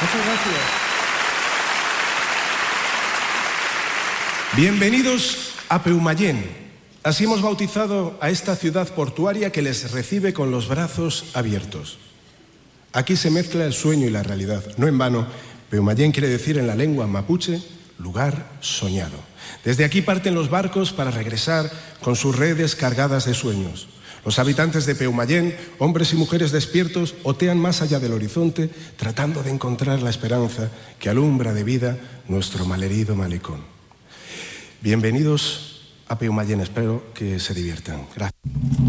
Muchas gracias. Bienvenidos a Peumayén. Así hemos bautizado a esta ciudad portuaria que les recibe con los brazos abiertos. Aquí se mezcla el sueño y la realidad. No en vano, Peumayén quiere decir en la lengua mapuche, lugar soñado. Desde aquí parten los barcos para regresar con sus redes cargadas de sueños. Los habitantes de Peumayén, hombres y mujeres despiertos, otean más allá del horizonte, tratando de encontrar la esperanza que alumbra de vida nuestro malherido malecón. Bienvenidos a Peumayén, espero que se diviertan. Gracias.